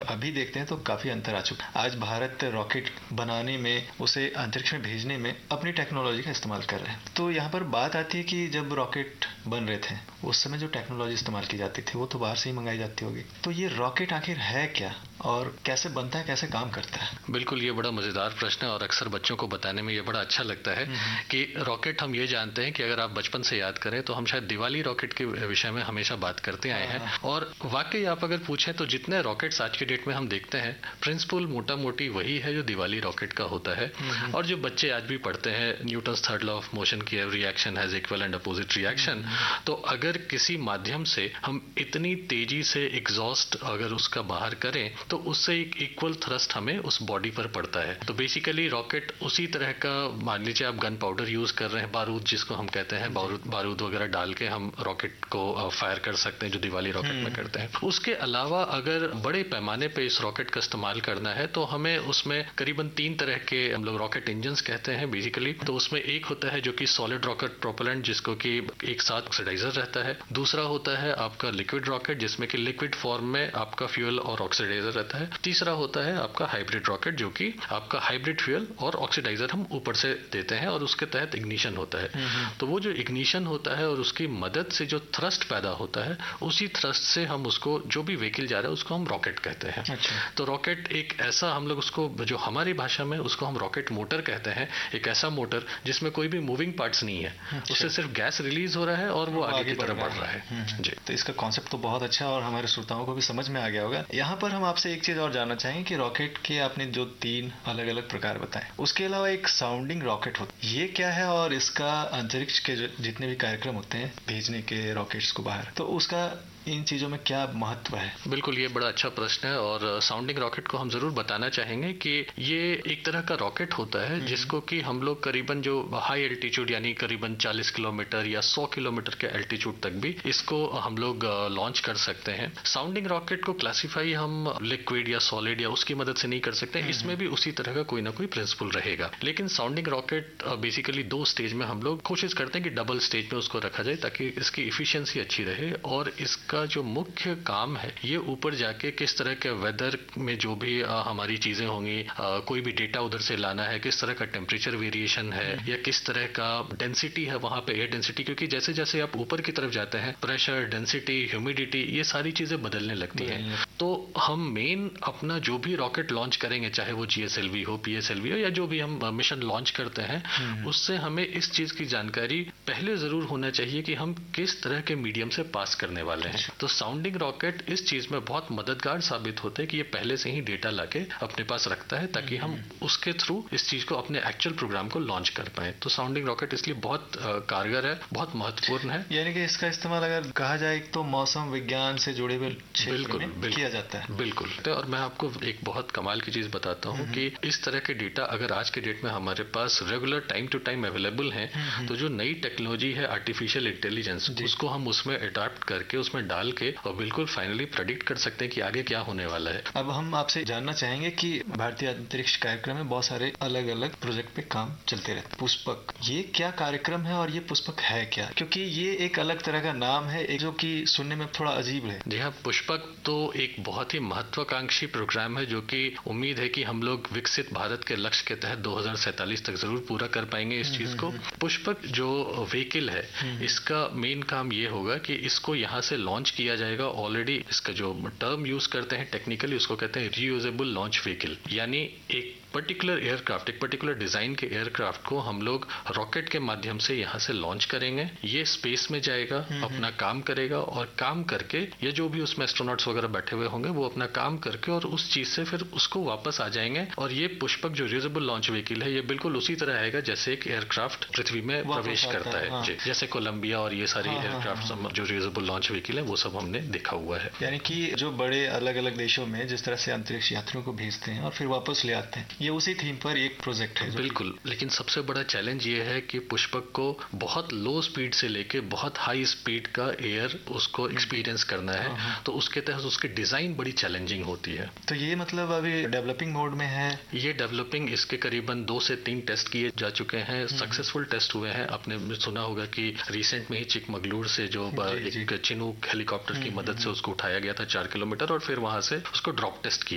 अभी देखते हैं तो काफी अंतर आ चुका है। आज भारत रॉकेट बनाने में, उसे अंतरिक्ष में भेजने में अपनी टेक्नोलॉजी का इस्तेमाल कर रहे हैं। तो यहाँ पर बात आती है कि जब रॉकेट बन रहे थे उस समय जो टेक्नोलॉजी इस्तेमाल की जाती थी वो तो बाहर से ही मंगाई जाती होगी। तो ये रॉकेट आखिर है क्या और कैसे बनता है, कैसे काम करता है? बिल्कुल, ये बड़ा मजेदार प्रश्न है और अक्सर बच्चों को बताने में ये बड़ा अच्छा लगता है कि रॉकेट, हम ये जानते हैं कि अगर आप बचपन से याद करें तो हम शायद दिवाली रॉकेट के विषय में हमेशा बात करते आए हैं। और वाकई आप अगर पूछें तो जितने रॉकेट्स आज के डेट में हम देखते हैं, प्रिंसिपल मोटा मोटी वही है जो दिवाली रॉकेट का होता है। और जो बच्चे आज भी पढ़ते हैं Newton's third law of motion की, every action has equal and opposite reaction, तो अगर किसी माध्यम से हम इतनी तेजी से एग्जॉस्ट अगर उसका बाहर करें तो उससे एक इक्वल थ्रस्ट हमें उस बॉडी पर पड़ता है। तो बेसिकली रॉकेट उसी तरह का, मान लीजिए आप गन पाउडर यूज कर रहे हैं, बारूद जिसको हम कहते हैं, बारूद वगैरह डाल के हम रॉकेट को फायर कर सकते हैं जो दिवाली रॉकेट में करते हैं। उसके अलावा अगर बड़े पैमाने पे इस रॉकेट का इस्तेमाल करना है तो हमें उसमें करीबन 3 तरह के हम लोग रॉकेट इंजन्स कहते हैं बेसिकली। तो उसमें एक होता है जो कि सॉलिड रॉकेट प्रोपेलेंट, जिसको कि एक साथ ऑक्सीडाइजर रहता है। दूसरा होता है आपका लिक्विड रॉकेट, जिसमें कि लिक्विड फॉर्म में आपका फ्यूल और ऑक्सीडाइजर रहता है। तीसरा होता है आपका हाइब्रिड रॉकेट, जो कि आपका हाइब्रिड फ्यूल और ऑक्सीडाइजर हम ऊपर से देते हैं और उसके तहत इग्निशन होता है। तो वो जो इग्निशन होता है और उसकी मदद से जो थ्रस्ट पैदा होता है, उसी थ्रस्ट से हम उसको, जो भी व्हीकल जा रहा है उसको हम रॉकेट कहते हैं। तो रॉकेट एक ऐसा, हम लोग उसको, जो हमारी भाषा में उसको हम रॉकेट मोटर कहते हैं, एक ऐसा मोटर जिसमें कोई भी मूविंग पार्ट्स नहीं है, उससे सिर्फ गैस रिलीज हो रहा है और वो आगे की तरफ बढ़ रहा है। जी, तो इसका कॉन्सेप्ट तो बहुत अच्छा है और हमारे श्रोताओं को भी समझ में आ गया होगा। यहाँ पर हम आपसे एक चीज और जानना चाहेंगे कि रॉकेट के आपने जो 3 अलग अलग प्रकार बताए, उसके अलावा एक साउंडिंग रॉकेट होता है, ये क्या है और इसका अंतरिक्ष के जितने भी कार्यक्रम होते हैं भेजने के रॉकेट्स को बाहर, तो उसका इन चीजों में क्या महत्व है? बिल्कुल, ये बड़ा अच्छा प्रश्न है और साउंडिंग रॉकेट को हम जरूर बताना चाहेंगे कि ये एक तरह का रॉकेट होता है जिसको कि हम लोग करीबन जो हाई एल्टीट्यूड, यानी करीबन 40 किलोमीटर या 100 किलोमीटर के एल्टीट्यूड तक भी इसको हम लोग लॉन्च कर सकते हैं। साउंडिंग रॉकेट को क्लासिफाई हम लिक्विड या सॉलिड या उसकी मदद से नहीं कर सकते, इसमें भी उसी तरह का कोई ना कोई प्रिंसिपल रहेगा। लेकिन साउंडिंग रॉकेट बेसिकली 2 स्टेज में हम लोग कोशिश करते हैं कि डबल स्टेज में उसको रखा जाए ताकि इसकी इफिशियंसी अच्छी रहे। और इसका जो मुख्य काम है ये ऊपर जाके किस तरह के वेदर में जो भी हमारी चीजें होंगी, कोई भी डेटा उधर से लाना है, किस तरह का टेम्परेचर वेरिएशन है या किस तरह का डेंसिटी है वहां पे, एयर डेंसिटी, क्योंकि जैसे जैसे आप ऊपर की तरफ जाते हैं प्रेशर, डेंसिटी, ह्यूमिडिटी, ये सारी चीजें बदलने लगती हैं। तो हम मेन अपना जो भी रॉकेट लॉन्च करेंगे, चाहे वो GSLV हो, PSLV हो या जो भी हम मिशन लॉन्च करते हैं, उससे हमें इस चीज की जानकारी पहले जरूर होना चाहिए कि हम किस तरह के मीडियम से पास करने वाले हैं। तो साउंडिंग रॉकेट इस चीज में बहुत मददगार साबित होते हैं कि ये पहले से ही डेटा लाके अपने पास रखता है ताकि हम उसके थ्रू इस चीज को, अपने एक्चुअल प्रोग्राम को लॉन्च कर पाए। तो साउंडिंग रॉकेट इसलिए बहुत कारगर है, बहुत महत्वपूर्ण है। यानी कि इसका इस्तेमाल अगर कहा जाए तो मौसम विज्ञान से जुड़े हुए क्षेत्र में किया जाता है। बिल्कुल। और मैं आपको एक बहुत कमाल की चीज बताता हूँ कि इस तरह के डेटा अगर आज के डेट में हमारे पास regular time to time available है, तो जो नई टेक्नोलॉजी है आर्टिफिशियल इंटेलिजेंस, उसको हम उसमें अडॉप्ट करके उसमें डाल के और बिल्कुल फाइनली प्रेडिक्ट कर सकते हैं कि आगे क्या होने वाला है। अब हम आपसे जानना चाहेंगे कि भारतीय अंतरिक्ष कार्यक्रम में बहुत सारे अलग अलग प्रोजेक्ट पे काम चलते रहते। पुष्पक, ये क्या कार्यक्रम है और ये पुष्पक है क्या? क्योंकि ये एक अलग तरह का नाम है, एक जो कि सुनने में थोड़ा अजीब है। जी हाँ, पुष्पक तो एक बहुत ही महत्वाकांक्षी प्रोग्राम है जो कि उम्मीद है कि हम लोग विकसित भारत के लक्ष्य के तहत 2047 तक जरूर पूरा कर पाएंगे इस चीज को। पुष्पक जो व्हीकल है, इसका मेन काम ये होगा कि इसको यहाँ से लॉन्च किया जाएगा। ऑलरेडी इसका जो टर्म यूज करते हैं टेक्निकली, उसको कहते हैं रीयूजेबल लॉन्च व्हीकल, यानी एक पर्टिकुलर एयरक्राफ्ट, एक पर्टिकुलर डिजाइन के एयरक्राफ्ट को हम लोग रॉकेट के माध्यम से यहाँ से लॉन्च करेंगे। ये स्पेस में जाएगा, अपना काम करेगा और काम करके ये जो भी उसमें एस्ट्रोनॉट्स वगैरह बैठे हुए होंगे वो अपना काम करके और उस चीज से फिर उसको वापस आ जाएंगे। और ये पुष्पक जो रीयूजेबल लॉन्च व्हीकल है, ये बिल्कुल उसी तरह आएगा जैसे एक एयरक्राफ्ट पृथ्वी में प्रवेश करता है। जी, जैसे कोलंबिया और ये सारी एयरक्राफ्ट जो रीयूजेबल लॉन्च व्हीकल है वो सब हमने देखा हुआ है। यानी कि जो बड़े अलग अलग देशों में जिस तरह से अंतरिक्ष यात्रियों को भेजते हैं और फिर वापस ले आते हैं, ये उसी थीम पर एक प्रोजेक्ट है। बिल्कुल, लेकिन सबसे बड़ा चैलेंज ये है कि पुष्पक को बहुत लो स्पीड से लेके बहुत हाई स्पीड का एयर उसको एक्सपीरियंस करना है, तो उसके तहत उसकी डिजाइन बड़ी चैलेंजिंग होती है। तो ये मतलब अभी डेवलपिंग मोड में है? ये डेवलपिंग, इसके करीबन 2 से 3 टेस्ट किए जा चुके हैं, सक्सेसफुल टेस्ट हुए हैं। आपने सुना होगा कि रिसेंट में ही चिकमगलूर से जो एक चिनूक हेलीकॉप्टर की मदद से उसको उठाया गया था 4 किलोमीटर और फिर वहां से उसको ड्रॉप टेस्ट किया